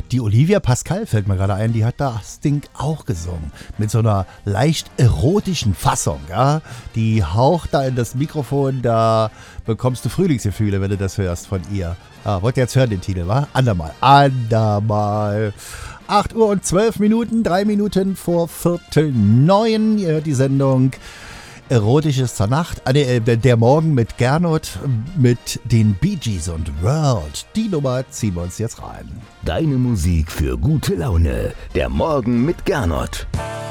Die Olivia Pascal fällt mir gerade ein, die hat das Ding auch gesungen. Mit so einer leicht erotischen Fassung, ja. Die haucht da in das Mikrofon, da bekommst du Frühlingsgefühle, wenn du das hörst von ihr. Wollt ihr jetzt hören den Titel, wa? Andermal. 8 Uhr und 12 Minuten, 3 Minuten vor 8:45. Ihr hört die Sendung Erotisches zur Nacht. Der Morgen mit Gernot, mit den Bee Gees und World. Die Nummer ziehen wir uns jetzt rein. Deine Musik für gute Laune. Der Morgen mit Gernot.